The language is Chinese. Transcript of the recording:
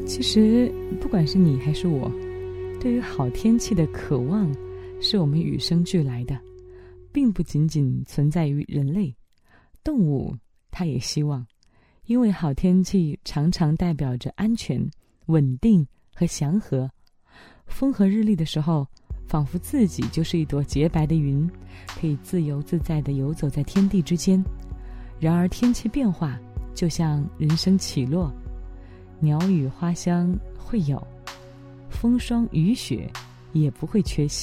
其实不管是你还是我，对于好天气的渴望是我们与生俱来的，并不仅仅存在于人类，动物它也希望，因为好天气常常代表着安全、稳定和祥和。风和日丽的时候，仿佛自己就是一朵洁白的云，可以自由自在地游走在天地之间。然而天气变化就像人生起落，鸟语花香会有，风霜雨雪也不会缺席。